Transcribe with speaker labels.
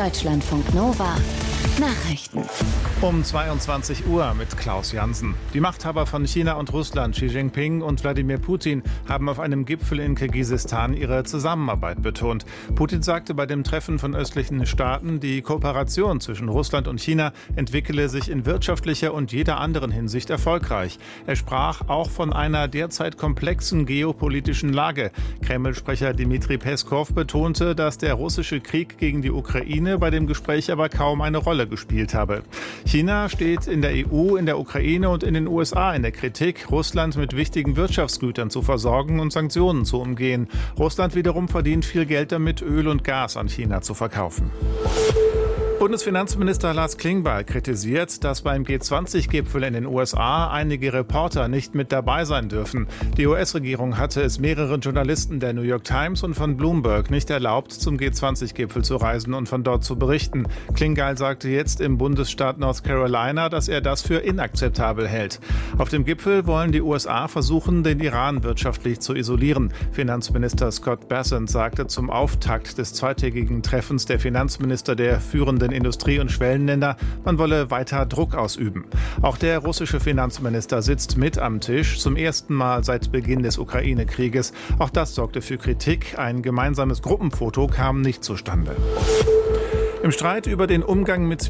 Speaker 1: Deutschlandfunk Nova Nachrichten.
Speaker 2: Um 22 Uhr mit Klaus Jansen. Die Machthaber von China und Russland, Xi Jinping und Wladimir Putin, haben auf einem Gipfel in Kirgisistan ihre Zusammenarbeit betont. Putin sagte bei dem Treffen von östlichen Staaten, die Kooperation zwischen Russland und China entwickele sich in wirtschaftlicher und jeder anderen Hinsicht erfolgreich. Er sprach auch von einer derzeit komplexen geopolitischen Lage. Kreml-Sprecher Dmitri Peskow betonte, dass der russische Krieg gegen die Ukraine bei dem Gespräch aber kaum eine Rolle gespielt habe. China steht in der EU, in der Ukraine und in den USA in der Kritik, Russland mit wichtigen Wirtschaftsgütern zu versorgen und Sanktionen zu umgehen. Russland wiederum verdient viel Geld damit, Öl und Gas an China zu verkaufen. Bundesfinanzminister Lars Klingbeil kritisiert, dass beim G20-Gipfel in den USA einige Reporter nicht mit dabei sein dürfen. Die US-Regierung hatte es mehreren Journalisten der New York Times und von Bloomberg nicht erlaubt, zum G20-Gipfel zu reisen und von dort zu berichten. Klingbeil sagte jetzt im Bundesstaat North Carolina, dass er das für inakzeptabel hält. Auf dem Gipfel wollen die USA versuchen, den Iran wirtschaftlich zu isolieren. Finanzminister Scott Bessent sagte zum Auftakt des zweitägigen Treffens der Finanzminister der führenden Industrie- und Schwellenländer, man wolle weiter Druck ausüben. Auch der russische Finanzminister sitzt mit am Tisch, zum ersten Mal seit Beginn des Ukraine-Krieges. Auch das sorgte für Kritik. Ein gemeinsames Gruppenfoto kam nicht zustande. Im Streit über den Umgang mit